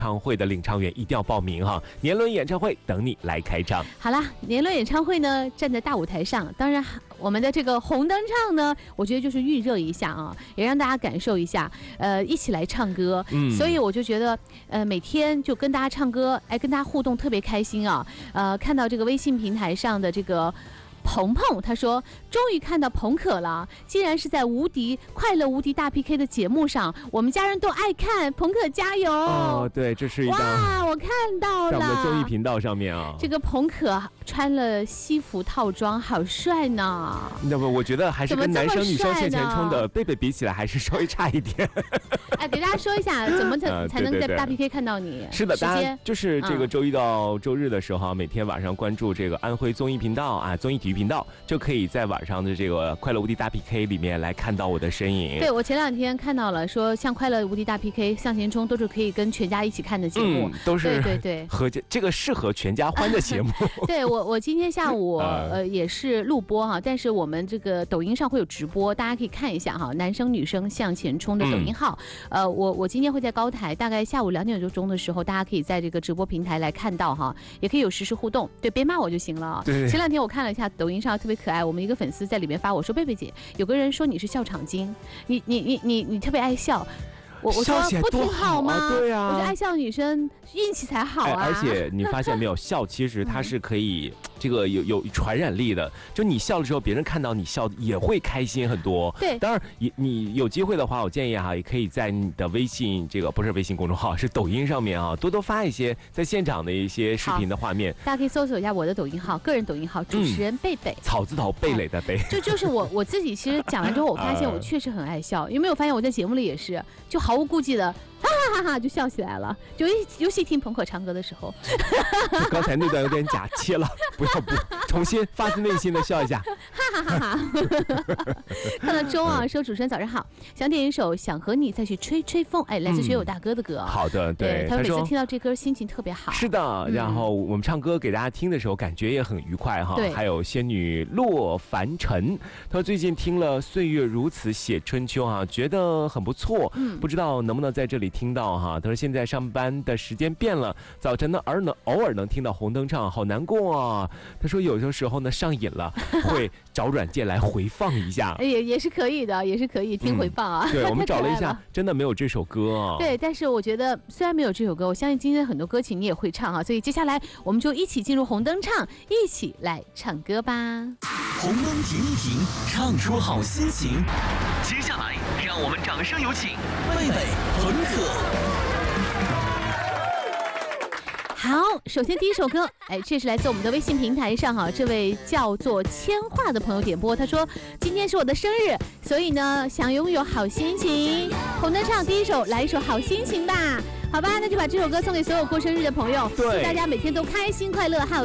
唱会的领唱员一定要报名哈！年轮演唱会等你来开唱。 好啦，年轮演唱会呢，站在大舞台上，当然我们的这个红灯唱呢，我觉得就是预热一下啊，也让大家感受一下，一起来唱歌。所以我就觉得，每天就跟大家唱歌，跟大家互动特别开心啊。看到这个微信平台上的这个。鹏鹏他说终于看到彭可了，竟然是在快乐无敌大 PK 的节目上，我们家人都爱看，彭可加油哦！对，这是一档哇，我看到了， 在我们的综艺频道上面啊， 这个彭可穿了西服套装，好帅呢。 那么我觉得还是跟男生女生向前冲的贝贝比起来，还是稍微差一点。 给大家说一下，怎么才能在大 PK 看到你？ 是的，大家就是这个周一到周日的时候，每天晚上关注这个安徽综艺频道啊，综艺体育频道，就可以在晚上的这个快乐无敌大 PK 里面来看到我的身影。 对，我前2天看到了，说像快乐无敌大 PK 向前冲都是可以跟全家一起看的节目， 都是对和这个适合全家欢的节目。 对，我今天下午也是录播哈，但是我们这个抖音上会有直播，大家可以看一下哈，男生女生向前冲的抖音号。我今天会在高台，大概下午2点多钟的时候，大家可以在这个直播平台来看到哈，也可以有实时互动，对，别骂我就行了。 对， 前2天我看了一下抖音上特别可爱，我们一个粉丝在里面发我说贝贝姐，有个人说你是笑场精，你特别爱笑。我说不挺好吗？ 对啊， 我说爱笑的女生运气才好啊。 而且你发现没有，笑其实它是可以这个有传染力的，就你笑的时候，别人看到你笑也会开心很多。 对， 当然你有机会的话，我建议哈，也可以在你的微信不是微信公众号，是抖音上面啊，多多发一些在现场的一些视频的画面。 大家可以搜索一下我的抖音号，个人抖音号主持人贝贝， 草字头贝蕾的贝。 就是我自己，其实讲完之后，我发现我确实很爱笑，有没有发现我在节目里也是就毫无顾忌的。哈哈哈哈就笑起来了，尤其听彭可唱歌的时候。 刚才那段有点假切了，不，重新发自内心的笑一下。 哈哈哈哈！看到周啊，说主持人早上好，想点一首《想和你再去吹吹风》，来自学友大哥的歌。 好的，对， 他每次听到这歌心情特别好。 是的，然后我们唱歌给大家听的时候，感觉也很愉快哈。 对， 还有仙女洛凡尘，他说最近听了《岁月如此写春秋》啊，觉得很不错。不知道能不能在这里听到哈。他说现在上班的时间变了，早晨呢偶尔能听到红灯唱，好难过啊。他说有的时候呢上瘾了，会找软件来回放一下。 也是可以的，也是可以听回放啊。 对，我们找了一下，真的没有这首歌啊。 对，但是我觉得虽然没有这首歌，我相信今天很多歌曲你也会唱啊，所以接下来我们就一起进入红灯唱，一起来唱歌吧。 红灯停一停，唱出好心情。接下来让我们掌声有请贝贝彭可。 好，首先第一首歌，这是来自我们的微信平台上哈，这位叫做千画的朋友点播，他说今天是我的生日，所以呢想拥有好心情。红灯唱第一首，来一首好心情吧，好吧，那就把这首歌送给所有过生日的朋友，祝大家每天都开心快乐，还有